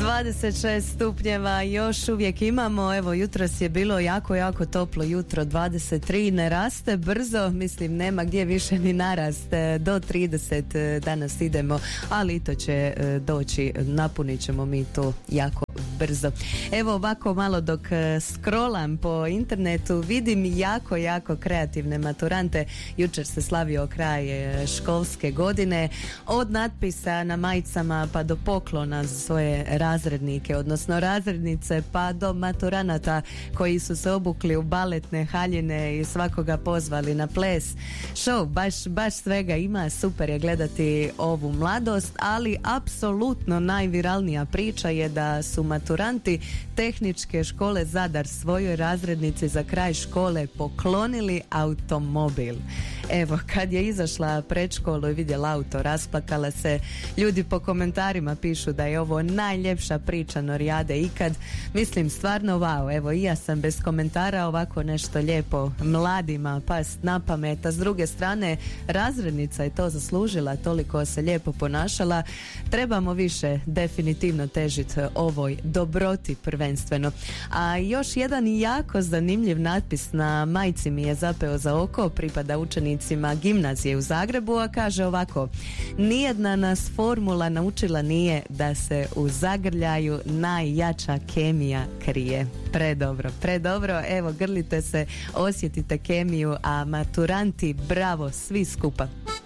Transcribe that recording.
26 stupnjeva još uvijek imamo. Evo, jutros je bilo jako toplo jutro, 23, ne raste brzo, mislim nema gdje više ni narast, do 30 danas idemo, ali i to će doći, napunit ćemo mi to jako brzo. Evo ovako malo dok scrollam po internetu vidim jako kreativne maturante. Jučer se slavio kraj školske godine, od natpisa na majicama pa do poklona za svoje razrednike, odnosno razrednice, pa do maturanata koji su se obukli u baletne haljine i svakoga pozvali na ples. Show, baš svega ima, super je gledati ovu mladost, ali apsolutno najviralnija priča je da su maturanti Tehničke škole Zadar svojoj razrednici za kraj škole poklonili automobil. Evo, kad je izašla pred školu i vidjela auto, rasplakala se. Ljudi po komentarima pišu da je ovo najljepša priča Norijade ikad. Mislim, stvarno wow, evo i ja sam bez komentara, ovako nešto lijepo mladima past na pamet, a s druge strane razrednica je to zaslužila, toliko se lijepo ponašala. Trebamo više definitivno težiti ovoj dobroti prvenstveno. A još jedan jako zanimljiv natpis na majici mi je zapeo za oko, pripada učenicima gimnazije u Zagrebu, a kaže ovako: nijedna nas formula naučila nije da se u zagrljaju najjača kemija krije. Predobro, evo grlite se, osjetite kemiju, a maturanti bravo svi skupa.